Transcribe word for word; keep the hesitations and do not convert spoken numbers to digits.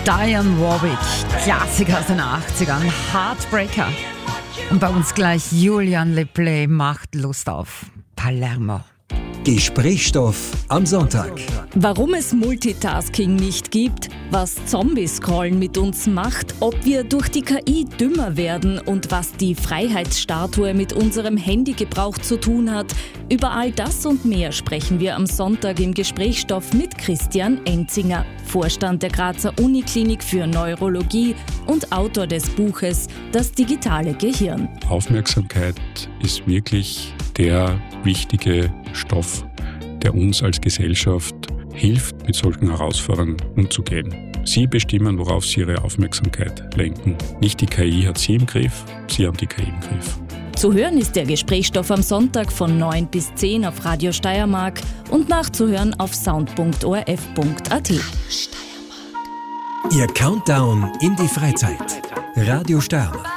Dionne Warwick, Klassiker aus den achtzigern, Heartbreaker. Und bei uns gleich Julian Lepley macht Lust auf Palermo. Gesprächsstoff am Sonntag. Warum es Multitasking nicht gibt, was Zombie-Scrollen mit uns macht, ob wir durch die K I dümmer werden und was die Freiheitsstatue mit unserem Handygebrauch zu tun hat. Über all das und mehr sprechen wir am Sonntag im Gesprächsstoff mit Christian Enzinger, Vorstand der Grazer Uniklinik für Neurologie und Autor des Buches Das digitale Gehirn. Aufmerksamkeit ist wirklich der wichtige Stoff, der uns als Gesellschaft hilft, mit solchen Herausforderungen umzugehen. Sie bestimmen, worauf Sie Ihre Aufmerksamkeit lenken. Nicht die K I hat Sie im Griff, Sie haben die K I im Griff. Zu hören ist der Gesprächsstoff am Sonntag von neun bis zehn auf Radio Steiermark und nachzuhören auf sound punkt o r f punkt a t. Ihr Countdown in die Freizeit. Radio Steiermark.